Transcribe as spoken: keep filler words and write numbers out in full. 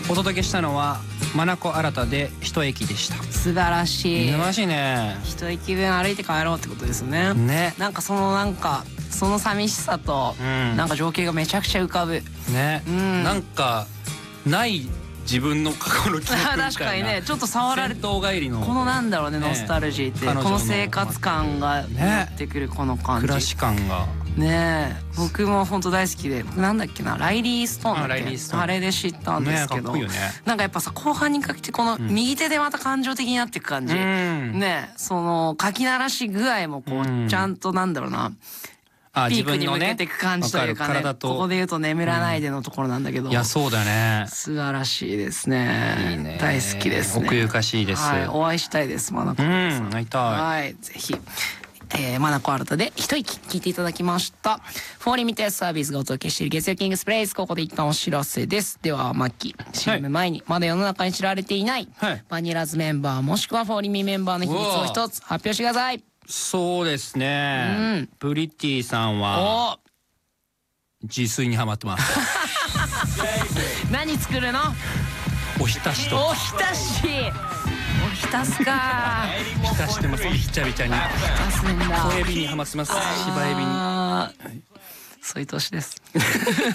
お届けしたのはマナコ新たで一駅でした。 素晴らしい。 素晴らしいね。 一駅分歩いて帰ろうってことですね。 ね。 なんかそのなんかその寂しさと、うん、なんか情景がめちゃくちゃ浮かぶ。 ね。うん、なんかない自分の過去の記憶みたいな。 確かにね、ちょっと触られて戦闘帰りのこのなんだろうね、ノスタルジーって、この生活感がやってくるこの感じ。 暮らし感が。ねえ、僕も本当大好きで、なんだっけな、ライリー・ストーンだっけ、あれで知ったんですけど、なんかやっぱさ、後半にかけてこの右手でまた感情的になっていく感じ、ね、そのかき鳴らし具合もこうちゃんとなんだろうな、ピークに向けていく感じというかね、ここで言うと眠らないでのところなんだけど、 いやそうだね、 素晴らしいですね。大好きですね。 奥ゆかしいです。 お会いしたいです、マナコさん。 会いたい。 はい、ぜひ。えー、マナコ新たで一息聞いていただきました。フォーリミテスサービスがお届けしている月曜キングスプレイス、ここで一旦お知らせです。ではマッキー、 シーエム 前にまだ世の中に知られていない、はい、バニラズメンバーもしくはフォーリミメンバーの秘密を一つ発表してください。 そうですね、うん、プリティさんは自炊にハマってます。 何作るの？ おひたしとおひたしおひたすか。 浸してます。びちゃびちゃに浸すんだ。 小エビにハマってます。柴エビに。 そういう年です。